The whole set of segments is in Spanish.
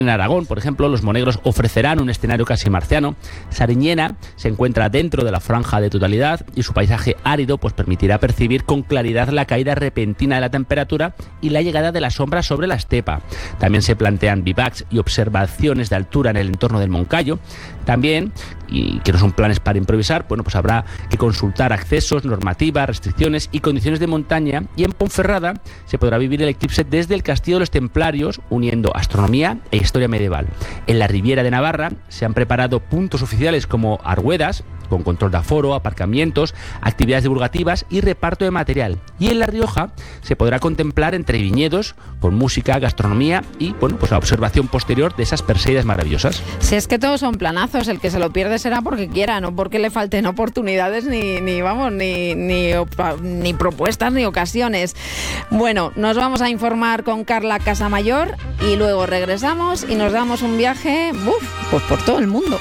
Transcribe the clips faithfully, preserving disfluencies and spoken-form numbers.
En Aragón, por ejemplo, los monegros ofrecerán un escenario casi marciano. Sariñena se encuentra dentro de la franja de totalidad y su paisaje árido pues permitirá percibir con claridad la caída repentina de la temperatura y la llegada de la sombra sobre la estepa. También se plantean bivacs y observaciones de altura en el entorno del Moncayo. También, y que no son planes para improvisar, bueno, pues habrá que consultar accesos, normativas, restricciones y condiciones de montaña, y en Ponferrada se podrá vivir el eclipse desde el Castillo de los Templarios, uniendo astronomía e historia medieval. En la Riviera de Navarra se han preparado puntos oficiales como Arguedas, con control de aforo, aparcamientos, actividades divulgativas y reparto de material. Y en La Rioja se podrá contemplar entre viñedos, con música, gastronomía y, bueno, pues la observación posterior de esas Perseidas maravillosas. Si es que todos son planazos, el que se lo pierde será porque quiera, no porque le falten oportunidades ni, ni vamos, ni, ni, ni propuestas ni ocasiones. Bueno, nos vamos a informar con Carla Casamayor y luego regresamos y nos damos un viaje, uf, pues por todo el mundo.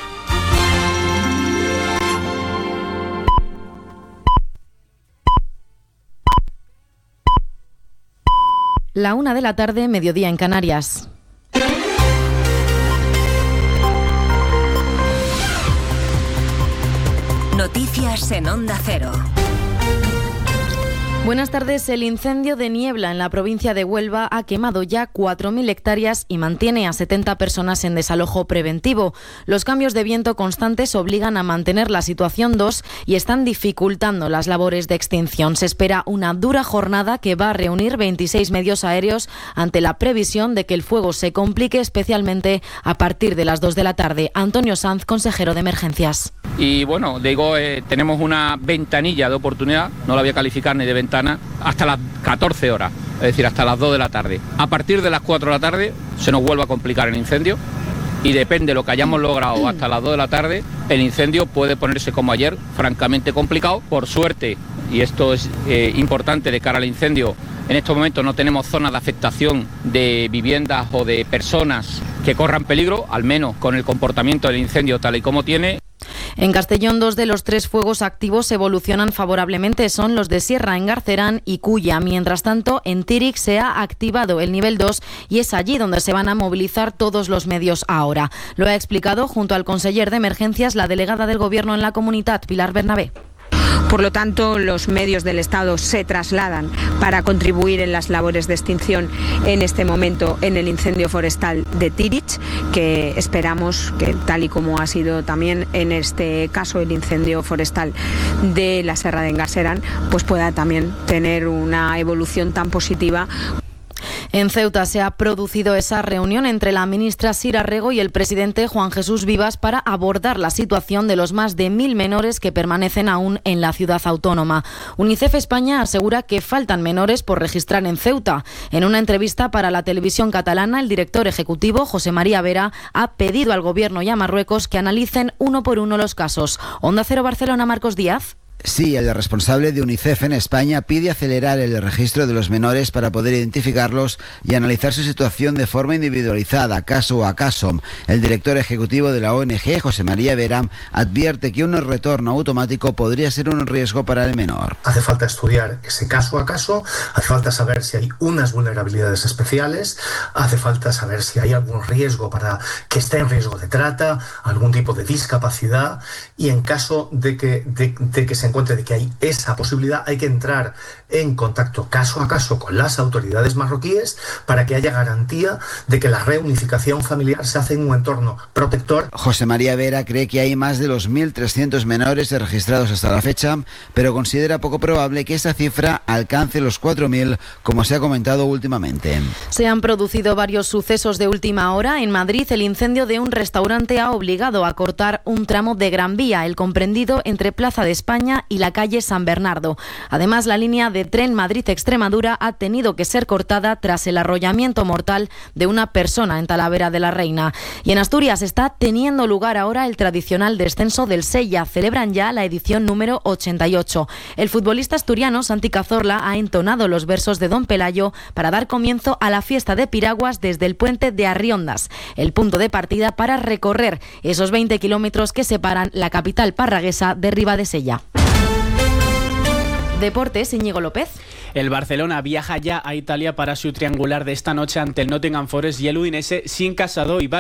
La una de la tarde, mediodía en Canarias. Noticias en Onda Cero. Buenas tardes. El incendio de Niebla en la provincia de Huelva ha quemado ya cuatro mil hectáreas y mantiene a setenta personas en desalojo preventivo. Los cambios de viento constantes obligan a mantener la situación dos y están dificultando las labores de extinción. Se espera una dura jornada que va a reunir veintiséis medios aéreos ante la previsión de que el fuego se complique especialmente a partir de las dos de la tarde. Antonio Sanz, consejero de Emergencias. Y bueno, digo, eh, tenemos una ventanilla de oportunidad, no la voy a calificar ni de ventana, hasta las catorce horas, es decir, hasta las dos de la tarde. A partir de las cuatro de la tarde se nos vuelve a complicar el incendio y depende de lo que hayamos logrado hasta las dos de la tarde, el incendio puede ponerse como ayer, francamente complicado. Por suerte, y esto es eh, importante de cara al incendio, en estos momentos no tenemos zonas de afectación de viviendas o de personas que corran peligro, al menos con el comportamiento del incendio tal y como tiene. En Castellón, dos de los tres fuegos activos evolucionan favorablemente. Son los de Sierra, Engarcerán y Cuya. Mientras tanto, en Tírig se ha activado el nivel dos y es allí donde se van a movilizar todos los medios ahora. Lo ha explicado junto al conseller de Emergencias la delegada del Gobierno en la comunidad, Pilar Bernabé. Por lo tanto, los medios del Estado se trasladan para contribuir en las labores de extinción en este momento en el incendio forestal de Tírig, que esperamos que, tal y como ha sido también en este caso el incendio forestal de la Serra de Engarcerán, pues pueda también tener una evolución tan positiva. En Ceuta se ha producido esa reunión entre la ministra Sira Rego y el presidente Juan Jesús Vivas para abordar la situación de los más de mil menores que permanecen aún en la ciudad autónoma. UNICEF España asegura que faltan menores por registrar en Ceuta. En una entrevista para la televisión catalana, el director ejecutivo, José María Vera, ha pedido al Gobierno y a Marruecos que analicen uno por uno los casos. Onda Cero Barcelona, Marcos Díaz. Sí, el responsable de UNICEF en España pide acelerar el registro de los menores para poder identificarlos y analizar su situación de forma individualizada, caso a caso. El director ejecutivo de la O N G, José María Vera, advierte que un retorno automático podría ser un riesgo para el menor. Hace falta estudiar ese caso a caso, hace falta saber si hay unas vulnerabilidades especiales, hace falta saber si hay algún riesgo para que esté en riesgo de trata, algún tipo de discapacidad, y en caso de que, de, de que se encuentre de que hay esa posibilidad, hay que entrar en contacto caso a caso con las autoridades marroquíes para que haya garantía de que la reunificación familiar se hace en un entorno protector. José María Vera cree que hay más de los mil trescientos menores registrados hasta la fecha, pero considera poco probable que esa cifra alcance los cuatro mil, como se ha comentado últimamente. Se han producido varios sucesos de última hora. En Madrid, el incendio de un restaurante ha obligado a cortar un tramo de Gran Vía, el comprendido entre Plaza de España y la calle San Bernardo. Además, la línea de tren Madrid-Extremadura ha tenido que ser cortada tras el arrollamiento mortal de una persona en Talavera de la Reina. Y en Asturias está teniendo lugar ahora el tradicional descenso del Sella. Celebran ya la edición número ochenta y ocho. El futbolista asturiano Santi Cazorla ha entonado los versos de Don Pelayo para dar comienzo a la fiesta de piraguas desde el puente de Arriondas, el punto de partida para recorrer esos veinte kilómetros que separan la capital parraguesa de Ribadesella. Deportes, Íñigo López. El Barcelona viaja ya a Italia para su triangular de esta noche ante el Nottingham Forest y el Udinese sin Casado y